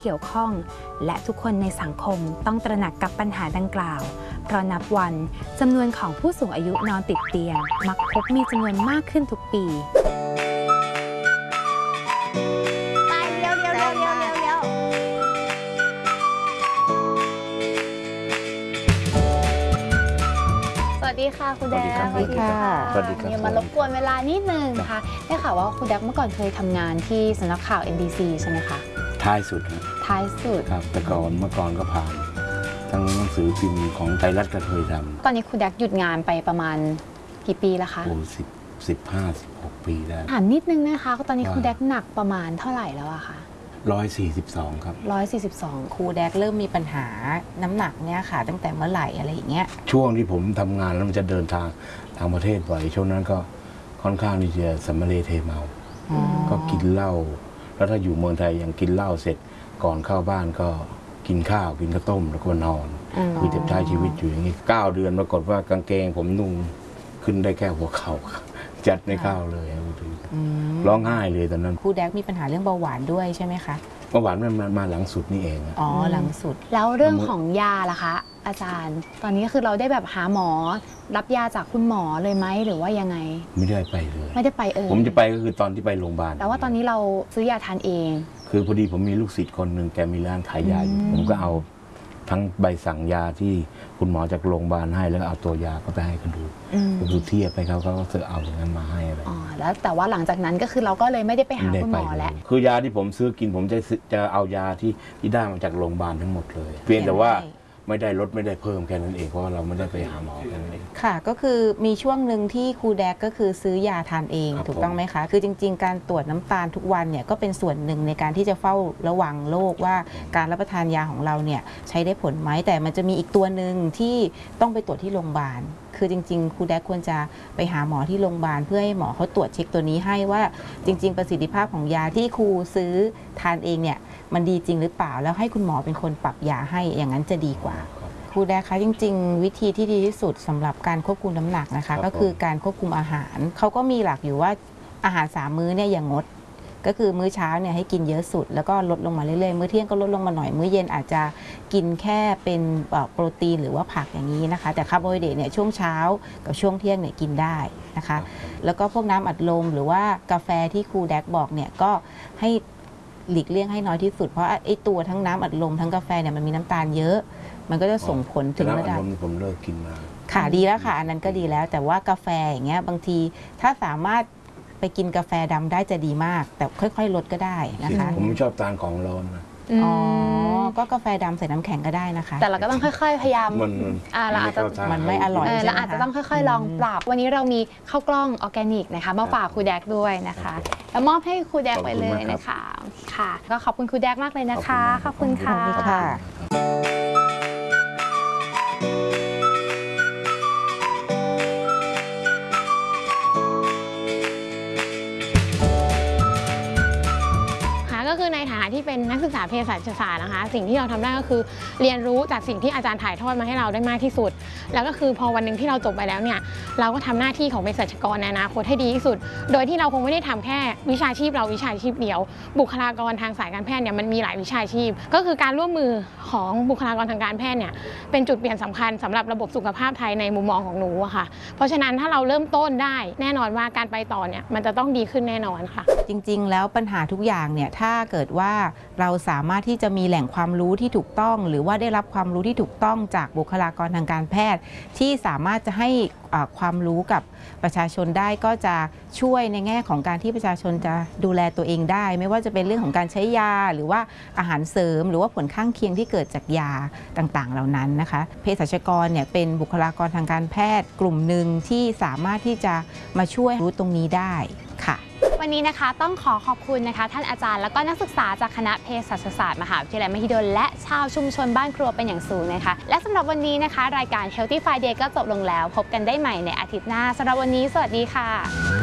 เกี่ยวข้องและทุกคนในสังคมต้องตระหนักกับปัญหาดังกล่าวเพราะนับวันจำนวนของผู้สูงอายุนอนติดเตียงมักพบมีจำนวนมากขึ้นทุกปีสวัสดีค่ะคุณแดกสวัสดีค่ะมารบกวนเวลานิดนึงนะคะได้ข่าวว่าคุณแดกเมื่อก่อนเคยทำงานที่สำนักข่าว NBC ใช่ไหมคะท้ายสุดท้ายสุดครับแต่เมื่อก่อนก็ผ่านทั้งหนังสือพิมพ์ของไทยรัฐก็เคยทำตอนนี้คุณแดกหยุดงานไปประมาณกี่ปีแล้วคะโอ้15-16 ปีได้ถามนิดนึงนะคะตอนนี้คุณแดกหนักประมาณเท่าไหร่แล้วอะคะ 142ครับ 142 ครูแดกเริ่มมีปัญหาน้ำหนักเนี่ยค่ะตั้งแต่เมื่อไหร่อะไรอย่างเงี้ยช่วงที่ผมทำงานแล้วมันจะเดินทางต่างประเทศบ่อยช่วงนั้นก็ค่อนข้างที่จะสัมมาเลเทเมาก็กินเหล้าแล้วถ้าอยู่เมืองไทยยังกินเหล้าเสร็จก่อนเข้าบ้านก็กินข้าวกินข้าวต้มแล้วก็นอนคือจะใช้ชีวิตอยู่อย่างนี้9 เดือนปรากฏว่ากางเกงผมนุ่งขึ้นได้แค่หัวเข่าจัดไม่เข้าเลยร้องไห้เลยตอนนั้นครูแดกมีปัญหาเรื่องเบาหวานด้วยใช่ไหมคะเบาหวานมันมาหลังสุดนี่เองอ๋อหลังสุดแล้วเรื่องของยาล่ะคะอาจารย์ตอนนี้คือเราได้แบบหาหมอรับยาจากคุณหมอเลยไหมหรือว่ายังไงไม่ได้ไปเลยไม่ได้ไปผมจะไปก็คือตอนที่ไปโรงพยาบาลแต่ว่าตอนนี้เราซื้อยาทานเองคือพอดีผมมีลูกศิษย์คนหนึ่งแกมีร้านขายยาอยู่ผมก็เอาทั้งใบสั่งยาที่คุณหมอจากโรงพยาบาลให้แล้วเอาตัวยาก็ไปให้เขาดูก็คือเทียบไปเขาก็จะเอาอย่างนั้นมาให้อะไรอ๋อแล้วแต่ว่าหลังจากนั้นก็คือเราก็เลยไม่ได้ไปหาคุณหมอแล้วคือยาที่ผมซื้อกินผมจะเอายาที่ได้มาจากโรงพยาบาลทั้งหมดเลยเพียงแต่ว่าไม่ได้ลดไม่ได้เพิ่มแค่นั้นเองเพราะว่าเราไม่ได้ไปหาหมอแค่นั้นเองค่ะก็คือมีช่วงหนึ่งที่ครูแดกก็คือซื้อยาทานเองถูกต้องไหมคะคือจริงๆการตรวจน้ำตาลทุกวันเนี่ยก็เป็นส่วนหนึ่งในการที่จะเฝ้าระวังโรคว่าการรับประทานยาของเราเนี่ยใช้ได้ผลไหมแต่มันจะมีอีกตัวหนึ่งที่ต้องไปตรวจที่โรงพยาบาลคือจริงๆครูแดกควรจะไปหาหมอที่โรงพยาบาลเพื่อให้หมอเขาตรวจเช็คตัวนี้ให้ว่าจริงๆประสิทธิภาพของยาที่ครูซื้อทานเองเนี่ยมันดีจริงหรือเปล่าแล้วให้คุณหมอเป็นคนปรับยาให้อย่างนั้นจะดีกว่าครูแดกคะจริงๆวิธีที่ดีที่สุดสำหรับการควบคุมน้ำหนักนะคะก็คือการควบคุมอาหารเขาก็มีหลักอยู่ว่าอาหาร3 มื้อเนี่ยอย่างงดก็คือมื้อเช้าเนี่ยให้กินเยอะสุดแล้วก็ลดลงมาเรื่อยๆมื้อเที่ยงก็ลดลงมาหน่อยมื้อเย็นอาจจะกินแค่เป็นโปรตีนหรือว่าผักอย่างนี้นะคะแต่คาร์โบไฮเดรตเนี่ยช่วงเช้ากับช่วงเที่ยงเนี่ยกินได้นะคะแล้วก็พวกน้ำอัดลมหรือว่ากาแฟที่ครูแดกบอกเนี่ยก็ให้หลีกเลี่ยงให้น้อยที่สุดเพราะไอ้ตัวทั้งน้ำอัดลมทั้งกาแฟเนี่ยมันมีน้ำตาลเยอะมันก็จะส่งผลถึงระดับผมเลิกกินมาค่ะดีแล้วค่ะอันนั้นก็ดีแล้วแต่ว่ากาแฟอย่างเงี้ยบางทีถ้าสามารถไปกินกาแฟดำได้จะดีมากแต่ค่อยๆลดก็ได้นะคะผมไม่ชอบทานของร้อนนะอ๋อก็กาแฟดำใส่น้ำแข็งก็ได้นะคะแต่เราก็ต้องค่อยๆพยายามเราอาจจะมันไม่อร่อยเราอาจจะต้องค่อยๆลองปรับวันนี้เรามีข้าวกล้องออร์แกนิกนะคะมาฝากครูแดกด้วยนะคะแล้วมอบให้ครูแดกไปเลยนะคะค่ะก็ขอบคุณครูแดกมากเลยนะคะขอบคุณค่ะก็คือในฐานะที่เป็นนักศึกษาเภสัชศาสตร์นะคะสิ่งที่เราทำได้ก็คือเรียนรู้จากสิ่งที่อาจารย์ถ่ายทอดมาให้เราได้มากที่สุดแล้วก็คือพอวันหนึ่งที่เราจบไปแล้วเนี่ยเราก็ทำหน้าที่ของเภสัชกรในอนาคตให้ดีที่สุดโดยที่เราคงไม่ได้ทำแค่วิชาชีพเราวิชาชีพเดียวบุคลากรทางสายการแพทย์เนี่ยมันมีหลายวิชาชีพก็คือการร่วมมือของบุคลากรทางการแพทย์เนี่ยเป็นจุดเปลี่ยนสำคัญสำหรับระบบสุขภาพไทยในมุมมองของหนูอะค่ะเพราะฉะนั้นถ้าเราเริ่มต้นได้แน่นอนว่าการไปต่อเนี่ยมันจะต้องดีขึ้นแน่นอนค่ะจริงๆแล้วปัญหาทุกอย่างเนี่ยถ้าเกิดว่าเราสามารถที่จะมีแหล่งความรู้ที่ถูกต้องหรือว่าได้รับความรู้ที่ถูกต้องจากบุคลากรทางการแพทย์ที่สามารถจะให้ความรู้กับประชาชนได้ก็จะช่วยในแง่ของการที่ประชาชนจะดูแลตัวเองได้ไม่ว่าจะเป็นเรื่องของการใช้ยาหรือว่าอาหารเสริมหรือว่าผลข้างเคียงที่เกิดจากยาต่างๆเหล่านั้นนะคะเภสัชกรเนี่ยเป็นบุคลากรทางการแพทย์กลุ่มหนึ่งที่สามารถที่จะมาช่วยรู้ตรงนี้ได้ค่ะวันนี้นะคะต้องขอบคุณนะคะท่านอาจารย์แล้วก็นักศึกษาจากคณะเภสัชศาสตร์มหาวิทยาลัยมหิดลและชาวชุมชนบ้านครัวเป็นอย่างสูงนะคะและสำหรับวันนี้นะคะรายการ Healthy Friday ก็จบลงแล้วพบกันได้ใหม่ในอาทิตย์หน้าสำหรับวันนี้สวัสดีค่ะ